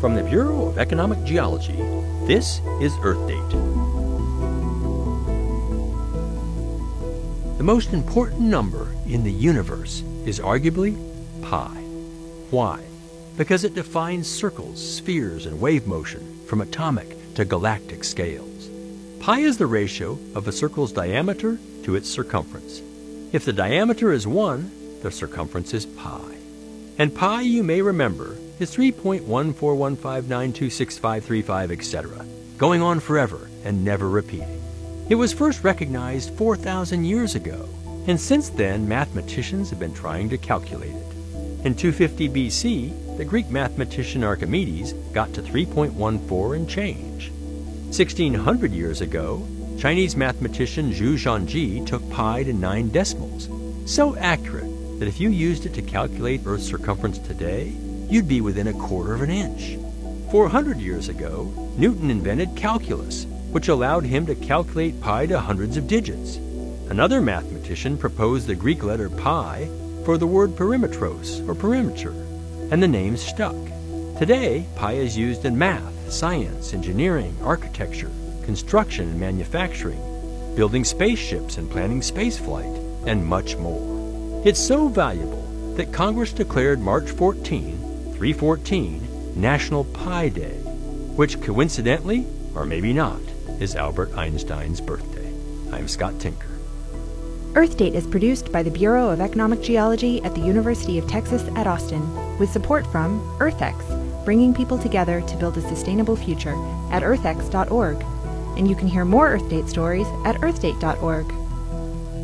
From the Bureau of Economic Geology, this is Earth Date. The most important number in the universe is arguably pi. Why? Because it defines circles, spheres, and wave motion from atomic to galactic scales. Pi is the ratio of a circle's diameter to its circumference. If the diameter is 1, the circumference is pi. And pi, you may remember, is 3.14159265535, etc., going on forever and never repeating. It was first recognized 4,000 years ago, and since then mathematicians have been trying to calculate it. In 250 BC, the Greek mathematician Archimedes got to 3.14 and change. 1,600 years ago, Chinese mathematician Zhu Zhangji took pi to 9 decimals, so accurate that if you used it to calculate Earth's circumference today, you'd be within a quarter of an inch. 400 years ago, Newton invented calculus, which allowed him to calculate pi to hundreds of digits. Another mathematician proposed the Greek letter pi for the word perimetros, or perimeter, and the name stuck. Today, pi is used in math, science, engineering, architecture, construction and manufacturing, building spaceships and planning spaceflight, and much more. It's so valuable that Congress declared March 14, 314, National Pi Day, which coincidentally, or maybe not, is Albert Einstein's birthday. I'm Scott Tinker. Earth Date is produced by the Bureau of Economic Geology at the University of Texas at Austin, with support from EarthX, bringing people together to build a sustainable future at earthx.org. And you can hear more Earth Date stories at earthdate.org.